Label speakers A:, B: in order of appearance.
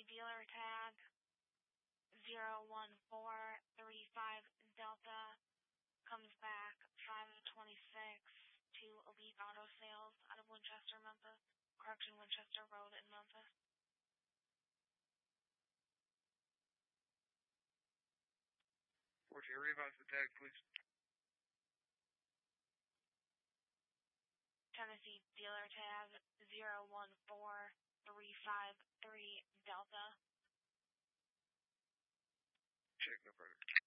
A: Tennessee dealer tag 01435 Delta comes back 526 to Elite Auto Sales out of Winchester, Memphis. Winchester Road in Memphis.
B: Revise the tag, please.
A: Tennessee dealer tag 01435 Delta.
B: Check, no further.